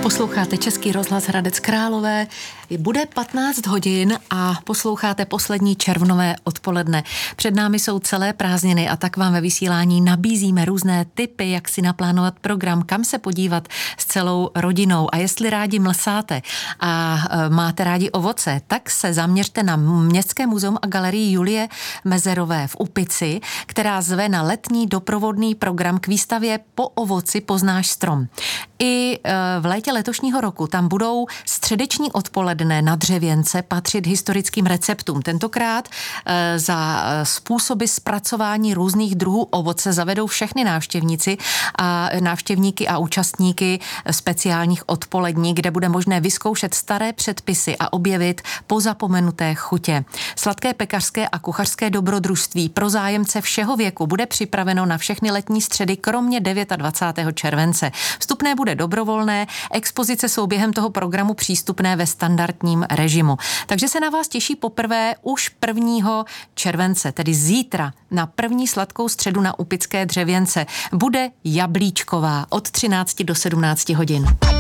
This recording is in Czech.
Posloucháte Český rozhlas Hradec Králové. Bude 15 hodin a posloucháte poslední červnové odpoledne. Před námi jsou celé prázdniny a tak vám ve vysílání nabízíme různé tipy, jak si naplánovat program, kam se podívat s celou rodinou. A jestli rádi mlsáte a máte rádi ovoce, tak se zaměřte na Městské muzeum a galerii Julie Mezerové v Úpici, která zve na letní doprovodný program k výstavě Po ovoci poznáš strom. I v létě letošního roku tam budou středeční odpoledne na Dřevěnce patřit historickým receptům. Tentokrát za způsoby zpracování různých druhů ovoce zavedou všechny návštěvníky a účastníky speciálních odpolední, kde bude možné vyzkoušet staré předpisy a objevit pozapomenuté chutě. Sladké pekařské a kuchařské dobrodružství pro zájemce všeho věku bude připraveno na všechny letní středy, kromě 29. července. Vstupné bude dobrovolné, expozice jsou během toho programu přístupné ve standardním režimu. Takže se na vás těší poprvé už 1. července, tedy zítra, na první sladkou středu na Úpické Dřevěnce. Bude jablíčková od 13 do 17 hodin.